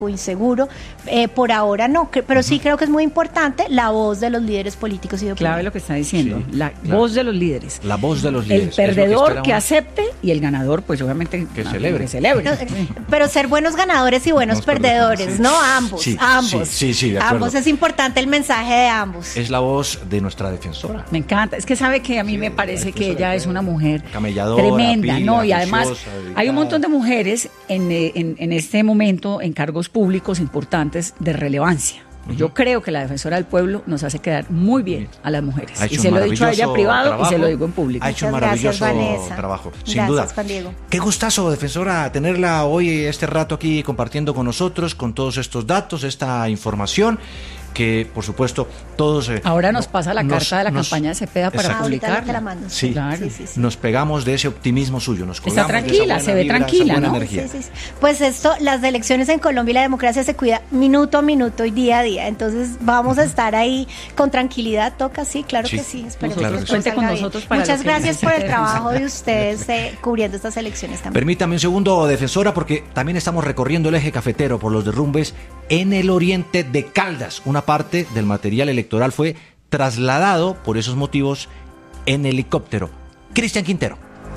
inseguro, por ahora no, pero sí creo que es muy importante la voz de los líderes políticos y de opinión. Clave lo que está diciendo, la voz de los líderes. La voz de los líderes. El perdedor que acepte y el ganador, pues obviamente que celebre. Pero ser buenos ganadores y buenos perdedores, ¿no? Ambos. Sí, de acuerdo. Ambos, es importante el mensaje de ambos. Es la voz de nuestra defensora. Me encanta, es que sabe que a mí me parece que ella es una mujer camelladora, tremenda, pila, ¿no? Y además dedicada. hay un montón de mujeres en este momento en cargos públicos importantes de relevancia. Yo creo que la defensora del pueblo nos hace quedar muy bien a las mujeres. Y se lo he dicho a ella en privado trabajo, y se lo digo en público. Ha hecho un maravilloso trabajo, sin duda. Juan Diego. Qué gustazo, defensora, tenerla hoy este rato aquí compartiendo con nosotros, con todos estos datos, esta información que, por supuesto, todos... Ahora nos pasa la carta de la campaña de Cepeda para publicarla. Sí, claro. Sí. Nos pegamos de ese optimismo suyo, nos colgamos está tranquila, de esa se ve vibra, tranquila, esa buena ¿no? energía. Sí. Pues las elecciones en Colombia y la democracia se cuida minuto a minuto y día a día, entonces vamos a estar ahí con tranquilidad, toca, sí, claro que sí, espero que cuente con nosotros para muchas gracias por el trabajo de ustedes cubriendo estas elecciones también. Permítame un segundo, defensora, porque también estamos recorriendo el eje cafetero por los derrumbes en el oriente de Caldas. Una parte del material electoral fue trasladado por esos motivos en helicóptero. Cristian Quintero.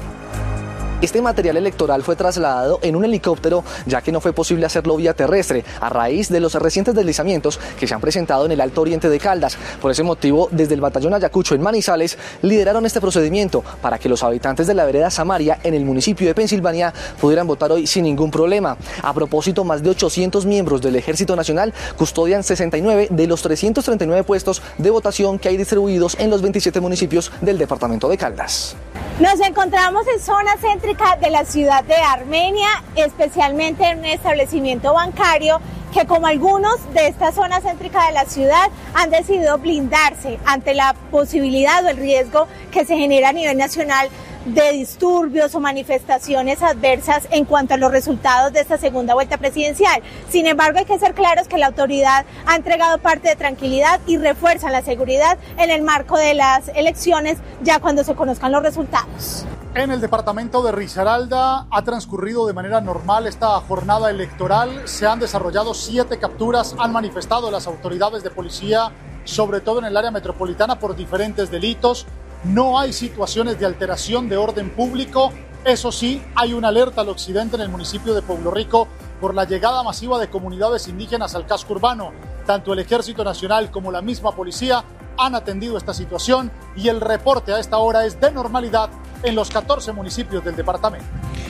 Este material electoral fue trasladado en un helicóptero, ya que no fue posible hacerlo vía terrestre, a raíz de los recientes deslizamientos que se han presentado en el Alto Oriente de Caldas. Por ese motivo, desde el batallón Ayacucho en Manizales, lideraron este procedimiento para que los habitantes de la vereda Samaria, en el municipio de Pensilvania, pudieran votar hoy sin ningún problema. A propósito, más de 800 miembros del Ejército Nacional custodian 69 de los 339 puestos de votación que hay distribuidos en los 27 municipios del departamento de Caldas. Nos encontramos en zona céntrica de la ciudad de Armenia, especialmente en un establecimiento bancario que, como algunos de esta zona céntrica de la ciudad, han decidido blindarse ante la posibilidad o el riesgo que se genera a nivel nacional de disturbios o manifestaciones adversas en cuanto a los resultados de esta segunda vuelta presidencial. Sin embargo, hay que ser claros que la autoridad ha entregado parte de tranquilidad y refuerzan la seguridad en el marco de las elecciones ya cuando se conozcan los resultados. En el departamento de Risaralda ha transcurrido de manera normal esta jornada electoral. Se han desarrollado 7 capturas, han manifestado las autoridades de policía, sobre todo en el área metropolitana, por diferentes delitos. No hay situaciones de alteración de orden público. Eso sí, hay una alerta al occidente en el municipio de Pueblo Rico por la llegada masiva de comunidades indígenas al casco urbano. Tanto el Ejército Nacional como la misma policía han atendido esta situación y el reporte a esta hora es de normalidad en los 14 municipios del departamento.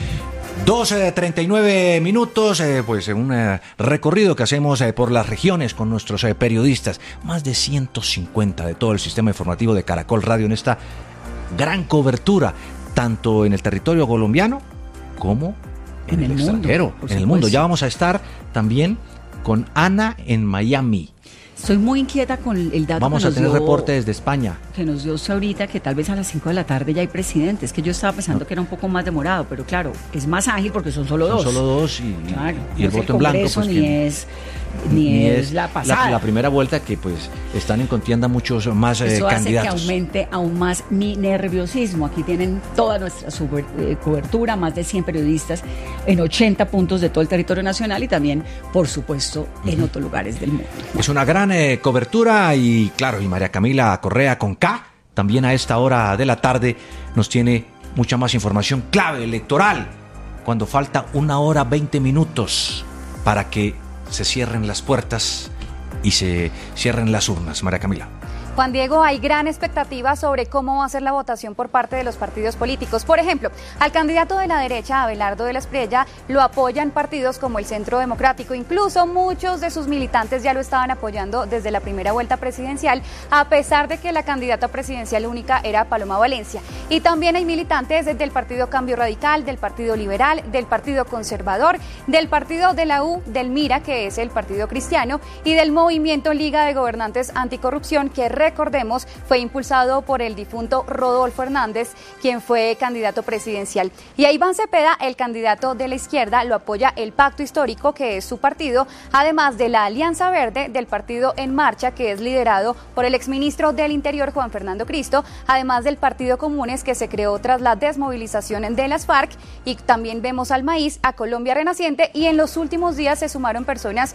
12:39 minutos, pues un recorrido que hacemos por las regiones con nuestros periodistas, más de 150 de todo el sistema informativo de Caracol Radio en esta gran cobertura, tanto en el territorio colombiano como en el extranjero, en el mundo. Ya vamos a estar también con Ana en Miami. Estoy muy inquieta con el dato Vamos que a nos tener dio, reporte desde España. Que nos dio usted ahorita, que tal vez a las 5 de la tarde ya hay presidentes. Que yo estaba pensando que era un poco más demorado, pero claro, es más ágil porque son solo dos. Son solo dos claro, y el voto en blanco. Pues, ni es la pasada. La primera vuelta, que pues están en contienda muchos más Eso candidatos. Eso hace que aumente aún más mi nerviosismo. Aquí tienen toda nuestra cobertura, más de 100 periodistas en 80 puntos de todo el territorio nacional y también, por supuesto, en otros lugares del mundo. Es una gran cobertura y claro, y María Camila Correa con K, también a esta hora de la tarde nos tiene mucha más información clave electoral, cuando falta 1 hora 20 minutos para que se cierren las puertas y se cierren las urnas. María Camila. Juan Diego, hay gran expectativa sobre cómo va a ser la votación por parte de los partidos políticos. Por ejemplo, al candidato de la derecha, Abelardo de la Espriella, lo apoyan partidos como el Centro Democrático. Incluso muchos de sus militantes ya lo estaban apoyando desde la primera vuelta presidencial, a pesar de que la candidata presidencial única era Paloma Valencia. Y también hay militantes del Partido Cambio Radical, del Partido Liberal, del Partido Conservador, del Partido de la U, del MIRA, que es el Partido Cristiano, y del Movimiento Liga de Gobernantes Anticorrupción, que recordemos, fue impulsado por el difunto Rodolfo Hernández, quien fue candidato presidencial. Y a Iván Cepeda, el candidato de la izquierda, lo apoya el Pacto Histórico, que es su partido, además de la Alianza Verde del partido En Marcha, que es liderado por el exministro del Interior, Juan Fernando Cristo, además del Partido Comunes, que se creó tras la desmovilización de las FARC, y también vemos al Maíz, a Colombia Renaciente, y en los últimos días se sumaron personas